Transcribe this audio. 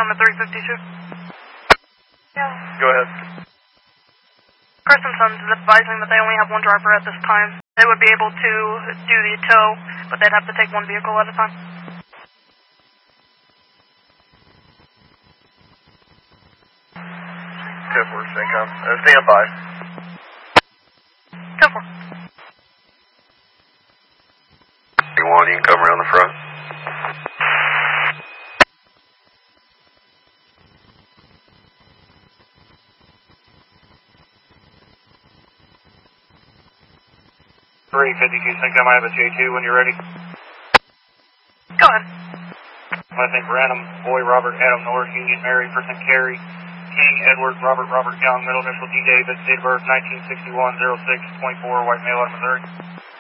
on the 352. Yeah. Go ahead. Chris and Sons is advising that they only have one driver at this time. They would be able to do the tow, but they'd have to take one vehicle at a time. 10-4, CENTCOM. Stand by. 10-4. You can come around the front. CENTCOM, I have a J2 when you're ready. Go ahead. I think Random, Boy, Robert, Adam, North, Union, Mary, Percent Carey, King, Edward, Robert, Robert Young, middle initial D. David, date of birth 1961-06-24, white male out of Missouri.